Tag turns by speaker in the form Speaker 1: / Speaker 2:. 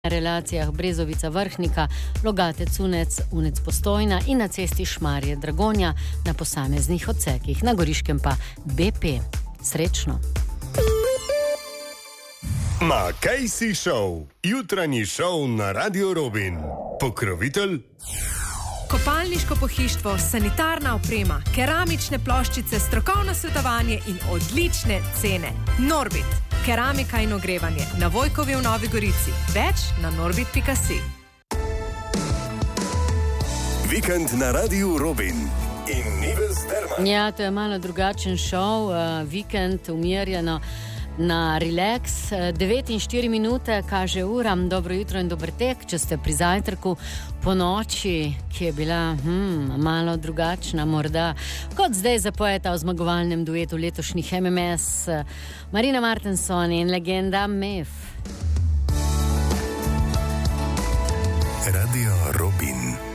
Speaker 1: relacijah Brezovica-Vrhnika, Logate-Cunec, Unec-Postojna in na cesti Šmarje-Dragonja na posameznih odsekih, na Goriškem pa BP. Srečno!
Speaker 2: Makejsi šov, jutranji šov na Radio Robin. Pokrovitelj?
Speaker 3: Kopalniško pohištvo, sanitarna oprema, keramične ploščice, strokovno svetovanje in odlične cene. Norbit, keramika in ogrevanje, na Vojkovi v Novi Gorici. Več na norbit.si.
Speaker 2: Vikend na Radio Robin in Nives Derman.
Speaker 1: Ja, to je malo drugačen šov, vikend umirjeno na relax. 9:04 minute kaže ura. Dobro jutro in dober tek, če ste pri zajtrku po noči, ki je bila malo drugačna morda, kot zdaj zapojeta v zmagovalnem duetu letošnjih MMS Marina Martenson in legenda MEF.
Speaker 2: Radio Robin.